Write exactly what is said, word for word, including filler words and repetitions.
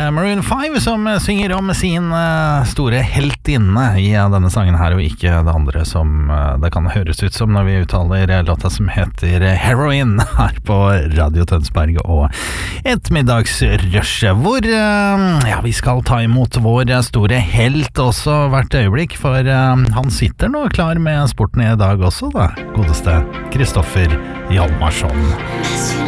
Maroon five som synger om sin store heltinne i denne sangen her, og ikke det andre som det kan høres ut som når vi uttaler låta som heter Heroin her på Radio Tønsberg og ettermiddagsrushet, hvor ja, vi skal ta imot vår store helt også hvert øyeblikk, for han sitter nå klar med sporten i dag også da, godeste Kristoffer Hjalmarsson.